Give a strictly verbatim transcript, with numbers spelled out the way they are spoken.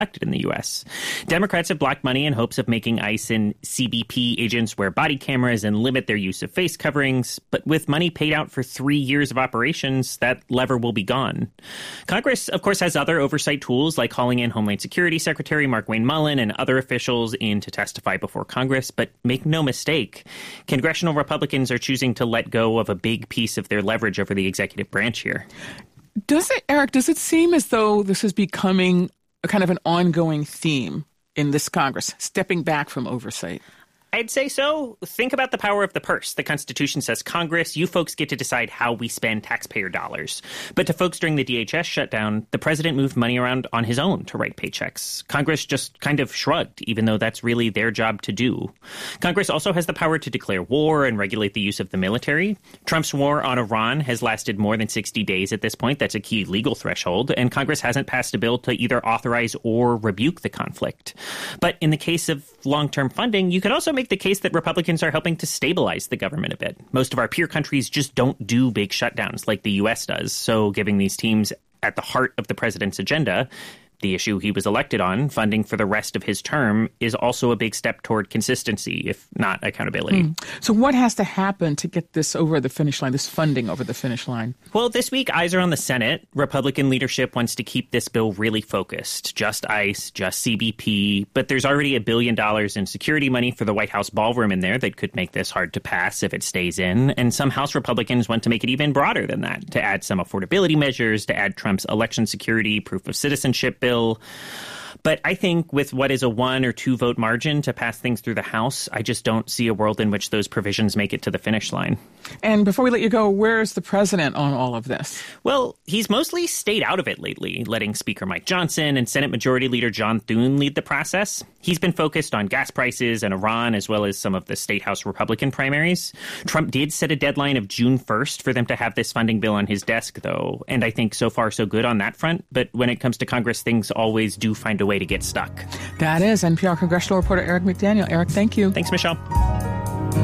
elected in the U S. Democrats have blocked money in hopes of making ICE and C B P agents wear body cameras and limit their use of face coverings. But with money paid out for three years of operations, that lever will be gone. Congress, of course, has other oversight tools like calling in Homeland Security Secretary Markwayne Mullin and other officials in to testify before Congress. But make no mistake, congressional Republicans are choosing to let go of a big piece of their leverage over the executive branch here. Does it, Eric, does it seem as though this is becoming a kind of an ongoing theme in this Congress, stepping back from oversight? I'd say so. Think about the power of the purse. The Constitution says, Congress, you folks get to decide how we spend taxpayer dollars. But to folks during the D H S shutdown, the president moved money around on his own to write paychecks. Congress just kind of shrugged, even though that's really their job to do. Congress also has the power to declare war and regulate the use of the military. Trump's war on Iran has lasted more than sixty days at this point. That's a key legal threshold. And Congress hasn't passed a bill to either authorize or rebuke the conflict. But in the case of long-term funding, you could also make the case that Republicans are helping to stabilize the government a bit. Most of our peer countries just don't do big shutdowns like the U S does. So giving these teams at the heart of the president's agenda, the issue he was elected on, funding for the rest of his term, is also a big step toward consistency, if not accountability. Mm. So what has to happen to get this over the finish line, this funding over the finish line? Well, this week, eyes are on the Senate. Republican leadership wants to keep this bill really focused. Just ICE, just C B P. But there's already a billion dollars in security money for the White House ballroom in there that could make this hard to pass if it stays in. And some House Republicans want to make it even broader than that, to add some affordability measures, to add Trump's election security, proof of citizenship bill. But I think with what is a one or two vote margin to pass things through the House, I just don't see a world in which those provisions make it to the finish line. And before we let you go, where is the president on all of this? Well, he's mostly stayed out of it lately, letting Speaker Mike Johnson and Senate Majority Leader John Thune lead the process. He's been focused on gas prices and Iran, as well as some of the State House Republican primaries. Trump did set a deadline of June first for them to have this funding bill on his desk, though. And I think so far so good on that front. But when it comes to Congress, things always do find a way to get stuck. That is N P R congressional reporter Eric McDaniel. Eric, thank you. Thanks, Michelle.